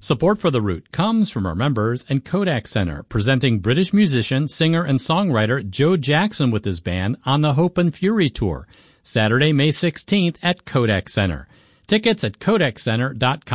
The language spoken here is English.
Support for The Root comes from our members and Kodak Center, presenting British musician, singer, and songwriter Joe Jackson with his band on the Hope and Fury Tour, Saturday, May 16th at Kodak Center. Tickets at kodakscenter.com.